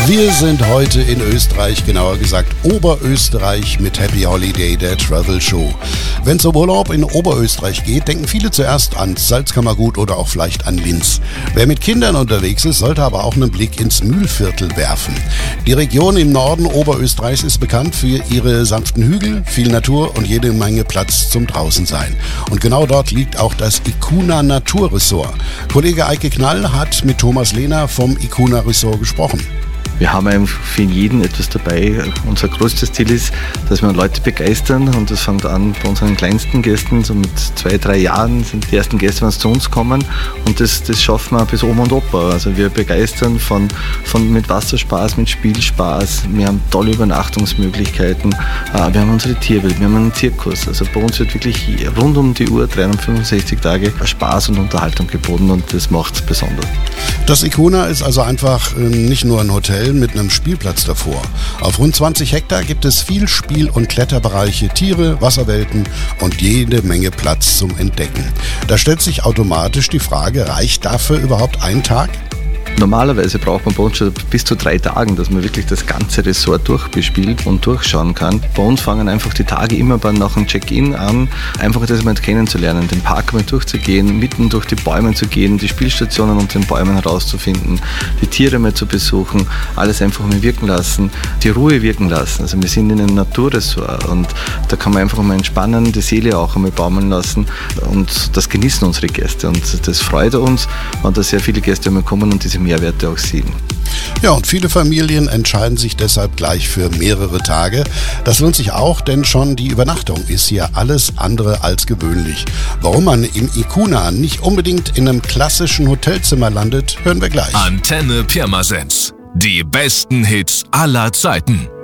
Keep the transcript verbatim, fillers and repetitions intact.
Wir sind heute in Österreich, genauer gesagt Oberösterreich mit Happy Holiday, der Travel Show. Wenn es um Urlaub in Oberösterreich geht, denken viele zuerst an Salzkammergut oder auch vielleicht an Linz. Wer mit Kindern unterwegs ist, sollte aber auch einen Blick ins Mühlviertel werfen. Die Region im Norden Oberösterreichs ist bekannt für ihre sanften Hügel, viel Natur und jede Menge Platz zum Draußensein. Und genau dort liegt auch das Icuna Naturresort. Kollege Eike Knall hat mit Thomas Lehner vom Icuna Resort gesprochen. Wir haben einfach für jeden etwas dabei. Unser größtes Ziel ist, dass wir Leute begeistern, und das fängt an bei unseren kleinsten Gästen. So mit zwei, drei Jahren sind die ersten Gäste, wenn sie zu uns kommen, und das, das schaffen wir bis Oma und Opa. Also wir begeistern von, von mit Wasserspaß, mit Spielspaß. Wir haben tolle Übernachtungsmöglichkeiten. Wir haben unsere Tierwelt, wir haben einen Zirkus. Also bei uns wird wirklich rund um die Uhr dreihundertfünfundsechzig Tage Spaß und Unterhaltung geboten, und das macht es besonders. Das Icuna ist also einfach nicht nur ein Hotel mit einem Spielplatz davor. Auf rund zwanzig Hektar gibt es viel Spiel- und Kletterbereiche, Tiere, Wasserwelten und jede Menge Platz zum Entdecken. Da stellt sich automatisch die Frage, reicht dafür überhaupt ein Tag? Normalerweise braucht man bei uns schon bis zu drei Tagen, dass man wirklich das ganze Resort durchbespielt und durchschauen kann. Bei uns fangen einfach die Tage immer nach dem Check-in an, einfach das mal kennenzulernen, den Park mal durchzugehen, mitten durch die Bäume zu gehen, die Spielstationen unter den Bäumen herauszufinden, die Tiere mal zu besuchen, alles einfach mal wirken lassen, die Ruhe wirken lassen. Also wir sind in einem Naturresort, und da kann man einfach mal entspannen, die Seele auch einmal baumeln lassen, und das genießen unsere Gäste, und das freut uns, wenn da sehr viele Gäste einmal kommen und diese Mehrwerte auch sehen. Ja, und viele Familien entscheiden sich deshalb gleich für mehrere Tage. Das lohnt sich auch, denn schon die Übernachtung ist hier alles andere als gewöhnlich. Warum man im Icuna nicht unbedingt in einem klassischen Hotelzimmer landet, hören wir gleich. Antenne Pirmasens. Die besten Hits aller Zeiten.